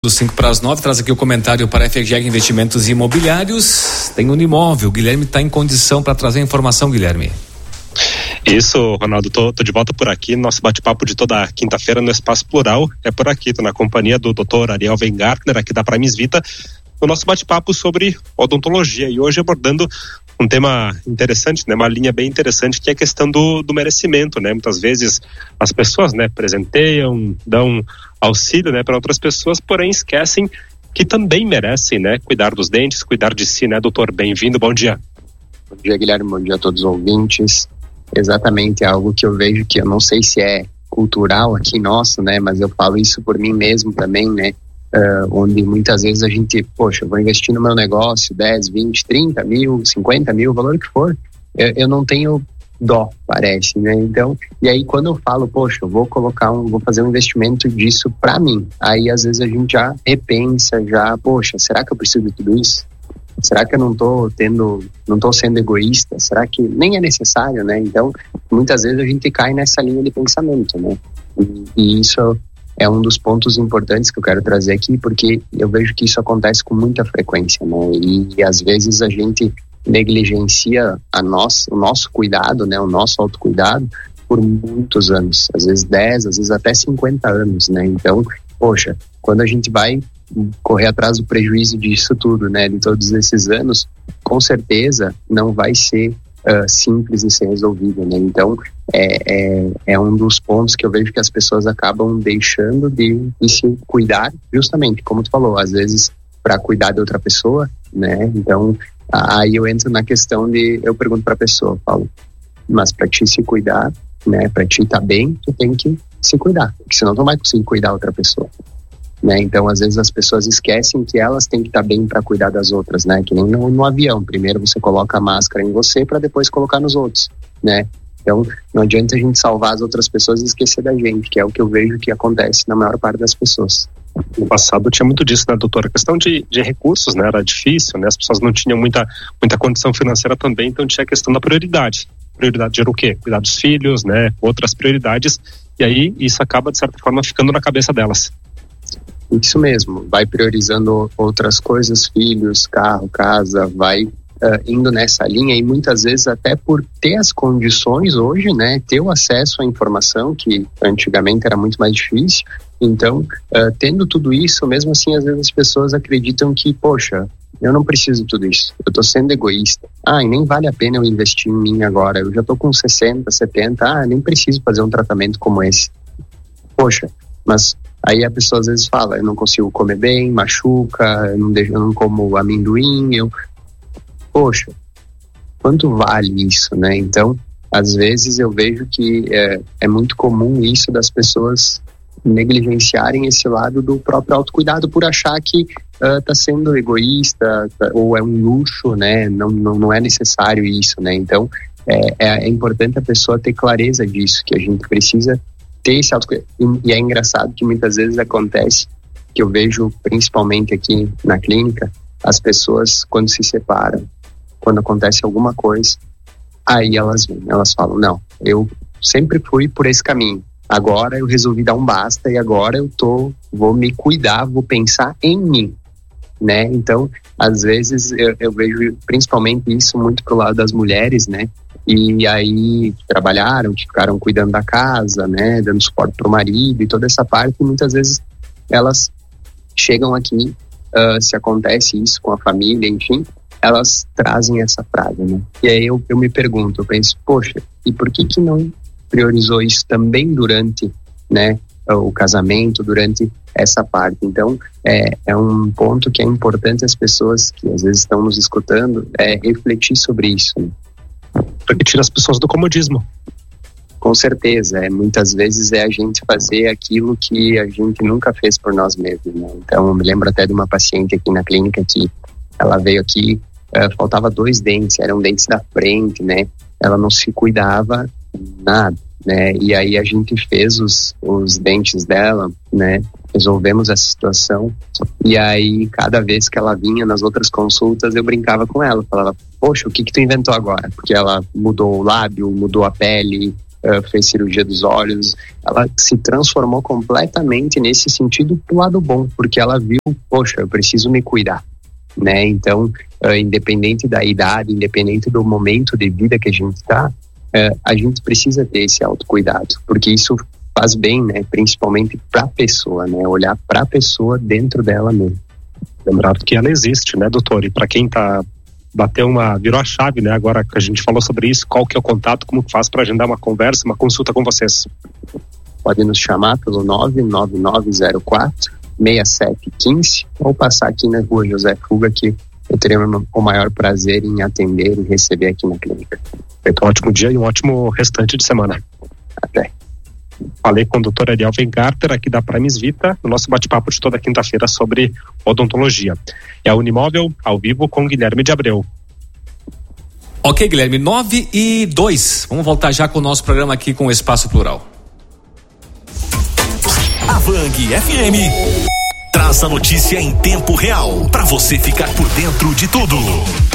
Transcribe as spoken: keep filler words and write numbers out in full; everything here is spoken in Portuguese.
Dos cinco para as nove, traz aqui o comentário para a F G Investimentos Imobiliários. Tem Unimóvel. O Guilherme está em condição para trazer a informação, Guilherme. Isso, Ronaldo, tô, tô de volta por aqui. Nosso bate-papo de toda quinta-feira no Espaço Plural é por aqui. Tô na companhia do doutor Ariel Weingartner, aqui da Primes Vita, o nosso bate-papo sobre odontologia, e hoje abordando um tema interessante, né? Uma linha bem interessante, que é a questão do, do merecimento, né? Muitas vezes as pessoas, né, presenteiam, dão auxílio, né, para outras pessoas, porém esquecem que também merecem, né, cuidar dos dentes, cuidar de si, né, doutor? Bem-vindo, bom dia. Bom dia, Guilherme, bom dia a todos os ouvintes. Exatamente, é algo que eu vejo que eu não sei se é cultural aqui nosso, né, mas eu falo isso por mim mesmo também, né, uh, onde muitas vezes a gente, poxa, eu vou investir no meu negócio dez, vinte, trinta mil, cinquenta mil, o valor que for, eu, eu não tenho dó, parece, né? Então, e aí quando eu falo, poxa, eu vou colocar um, vou fazer um investimento disso pra mim, aí às vezes a gente já repensa, já, poxa, será que eu preciso de tudo isso? Será que eu não tô tendo, não tô sendo egoísta? Será que nem é necessário, né? Então, muitas vezes a gente cai nessa linha de pensamento, né? E, e isso é um dos pontos importantes que eu quero trazer aqui, porque eu vejo que isso acontece com muita frequência, né? E, e às vezes a gente negligencia a nossa, o nosso cuidado, né, o nosso autocuidado por muitos anos, às vezes dez, às vezes até cinquenta anos, né? Então, poxa, quando a gente vai correr atrás do prejuízo disso tudo, né, de todos esses anos, com certeza não vai ser uh, simples de ser resolvido, né? Então, é, é, é um dos pontos que eu vejo que as pessoas acabam deixando de, de se cuidar, justamente, como tu falou, às vezes para cuidar de outra pessoa, né? Então, aí eu entro na questão de, eu pergunto para a pessoa, falo, mas para ti se cuidar, né, para ti estar tá bem, tu tem que se cuidar, porque senão tu não vai conseguir cuidar outra pessoa, né? Então, às vezes as pessoas esquecem que elas têm que estar tá bem para cuidar das outras, né? Que nem no, no avião, primeiro você coloca a máscara em você para depois colocar nos outros, né? Então, não adianta a gente salvar as outras pessoas e esquecer da gente, que é o que eu vejo que acontece na maior parte das pessoas. No passado tinha muito disso, né, doutora? A questão de, de recursos, né, era difícil, né? As pessoas não tinham muita, muita condição financeira também, então tinha a questão da prioridade. Prioridade era o quê? Cuidar dos filhos, né? Outras prioridades, e aí isso acaba, de certa forma, ficando na cabeça delas. Isso mesmo, vai priorizando outras coisas, filhos, carro, casa, vai Uh, indo nessa linha, e muitas vezes até por ter as condições hoje, né, ter o acesso à informação, que antigamente era muito mais difícil. Então, uh, tendo tudo isso, mesmo assim, às vezes as pessoas acreditam que, poxa, eu não preciso de tudo isso, eu tô sendo egoísta, ah, e nem vale a pena eu investir em mim agora, eu já tô com sessenta, setenta, ah, nem preciso fazer um tratamento como esse. Poxa, mas aí a pessoa às vezes fala, eu não consigo comer bem, machuca, eu não, deixo, eu não como amendoim, eu poxa, quanto vale isso, né? Então, às vezes eu vejo que é, é muito comum isso das pessoas negligenciarem esse lado do próprio autocuidado por achar que uh, tá sendo egoísta, tá, ou é um luxo, né? Não, não, não é necessário isso, né? Então, é, é, é importante a pessoa ter clareza disso, que a gente precisa ter esse autocuidado. E, e é engraçado que muitas vezes acontece, que eu vejo principalmente aqui na clínica, as pessoas quando se separam, quando acontece alguma coisa, aí elas vêm, elas falam, não, eu sempre fui por esse caminho, agora eu resolvi dar um basta e agora eu tô, vou me cuidar, vou pensar em mim, né? Então, às vezes eu, eu vejo principalmente isso muito pro lado das mulheres, né? E aí trabalharam, que ficaram cuidando da casa, né? Dando suporte pro marido e toda essa parte, e muitas vezes elas chegam aqui, uh, se acontece isso com a família, enfim, elas trazem essa frase, né? E aí eu, eu me pergunto, eu penso, poxa, e por que que não priorizou isso também durante, né, o casamento, durante essa parte? Então, é, é um ponto que é importante as pessoas que às vezes estão nos escutando, é refletir sobre isso, né? Porque tira as pessoas do comodismo. Com certeza, é, muitas vezes é a gente fazer aquilo que a gente nunca fez por nós mesmos, né? Então, eu me lembro até de uma paciente aqui na clínica que ela veio aqui, Uh, faltava dois dentes, eram dentes da frente, né? Ela não se cuidava nada, né? E aí a gente fez os, os dentes dela, né? Resolvemos essa situação. E aí, cada vez que ela vinha nas outras consultas, eu brincava com ela. Falava, poxa, o que que tu inventou agora? Porque ela mudou o lábio, mudou a pele, uh, fez cirurgia dos olhos, ela se transformou completamente nesse sentido pro lado bom, porque ela viu, poxa, eu preciso me cuidar, né? Então, uh, independente da idade, independente do momento de vida que a gente está, uh, a gente precisa ter esse autocuidado, porque isso faz bem, né? Principalmente para a pessoa, né? Olhar para a pessoa dentro dela mesmo. Lembrado que ela existe, né, doutor? E para quem tá bateu uma virou a chave, né? Agora que a gente falou sobre isso, qual que é o contato, como faz para agendar uma conversa, uma consulta com vocês? Pode nos chamar pelo nove nove nove zero quatro seis sete um cinco ou passar aqui na rua José Fuga, que eu terei o maior prazer em atender e receber aqui na clínica. Feito um ótimo dia e um ótimo restante de semana. Até. Falei com o doutor Ariel Weingartner aqui da Primes Vita, no nosso bate-papo de toda quinta-feira sobre odontologia. É a Unimóvel, ao vivo, com Guilherme de Abreu. Ok, Guilherme, nove e dois. Vamos voltar já com o nosso programa aqui com o Espaço Plural. A Vang F M traz a notícia em tempo real, para você ficar por dentro de tudo.